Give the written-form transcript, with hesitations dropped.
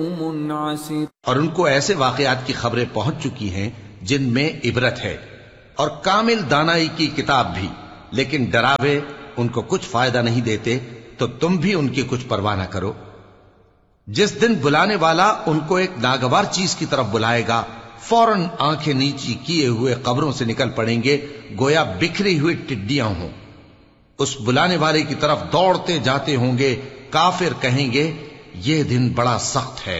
और उनको ऐसे वाकयात की खबरें पहुंच चुकी हैं जिनमें इबरत है, और कामिल दानाई की किताब भी, लेकिन डरावे उनको कुछ फायदा नहीं देते, तो तुम भी उनकी कुछ परवाह न करो। जिस दिन बुलाने वाला उनको एक नागवार चीज की तरफ बुलाएगा, फौरन आंखें नीची किए हुए कब्रों से निकल पड़ेंगे, गोया बिखरी हुई टिड्डियां हों। उस बुलाने वाले की तरफ दौड़ते जाते होंगे। काफिर कहेंगे, यह दिन बड़ा सख्त है।